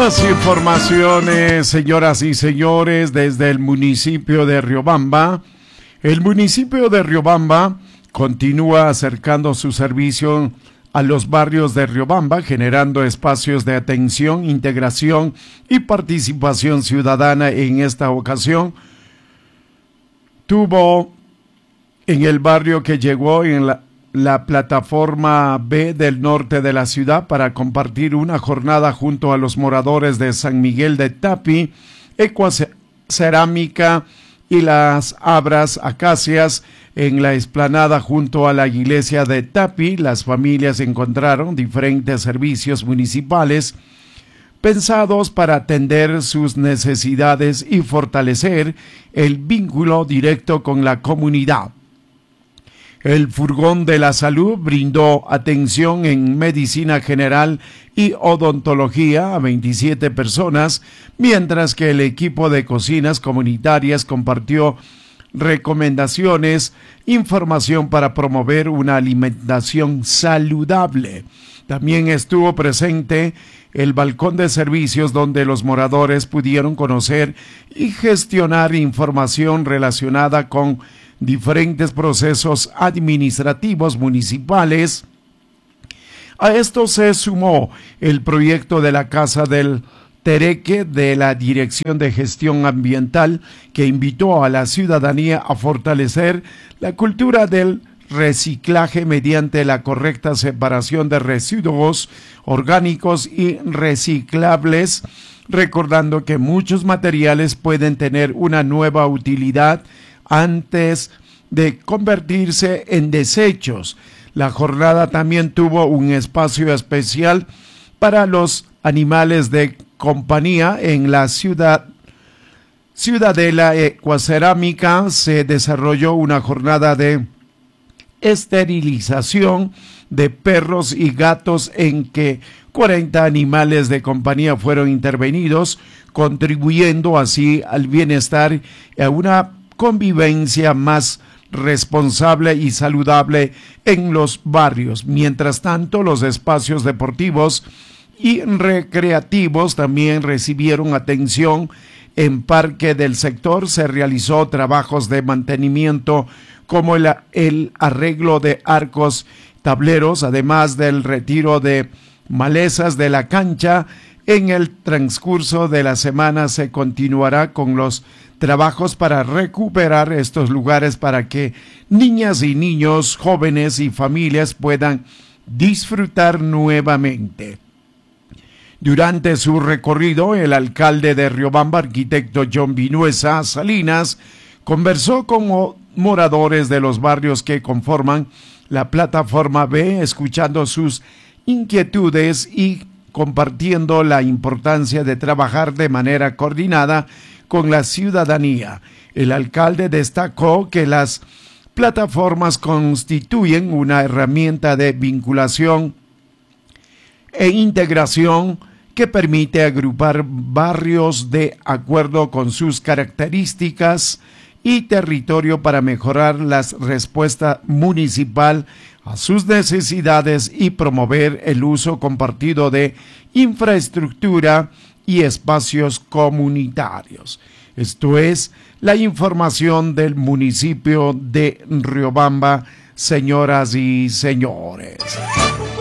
Más informaciones, señoras y señores, desde el municipio de Riobamba. El municipio de Riobamba continúa acercando su servicio a los barrios de Riobamba, generando espacios de atención, integración y participación ciudadana. En esta ocasión tuvo en el barrio que llegó en la plataforma B del norte de la ciudad para compartir una jornada junto a los moradores de San Miguel de Tapi, Ecuacerámica y las Abras Acacias. En la explanada junto a la iglesia de Tapi, las familias encontraron diferentes servicios municipales pensados para atender sus necesidades y fortalecer el vínculo directo con la comunidad. El furgón de la salud brindó atención en medicina general y odontología a 27 personas, mientras que el equipo de cocinas comunitarias compartió recomendaciones, información para promover una alimentación saludable. También estuvo presente el balcón de servicios donde los moradores pudieron conocer y gestionar información relacionada con diferentes procesos administrativos municipales. A esto se sumó el proyecto de la Casa del Tereque de la Dirección de Gestión Ambiental, que invitó a la ciudadanía a fortalecer la cultura del reciclaje mediante la correcta separación de residuos orgánicos y reciclables, recordando que muchos materiales pueden tener una nueva utilidad antes de convertirse en desechos. La jornada también tuvo un espacio especial para los animales de compañía. En la Ciudadela Ecuacerámica se desarrolló una jornada de esterilización de perros y gatos en que 40 animales de compañía fueron intervenidos, contribuyendo así al bienestar y a una convivencia más responsable y saludable en los barrios. Mientras tanto, los espacios deportivos y recreativos también recibieron atención. En Parque del Sector se realizó trabajos de mantenimiento como el arreglo de arcos, tableros, además del retiro de malezas de la cancha. En el transcurso de la semana se continuará con los trabajos para recuperar estos lugares para que niñas y niños, jóvenes y familias puedan disfrutar nuevamente. Durante su recorrido, el alcalde de Riobamba, arquitecto John Vinuesa Salinas, conversó con moradores de los barrios que conforman la plataforma B, escuchando sus inquietudes y compartiendo la importancia de trabajar de manera coordinada con la ciudadanía. El alcalde destacó que las plataformas constituyen una herramienta de vinculación e integración que permite agrupar barrios de acuerdo con sus características y territorio para mejorar la respuesta municipal a sus necesidades y promover el uso compartido de infraestructura y espacios comunitarios. Esto es la información del municipio de Riobamba, señoras y señores.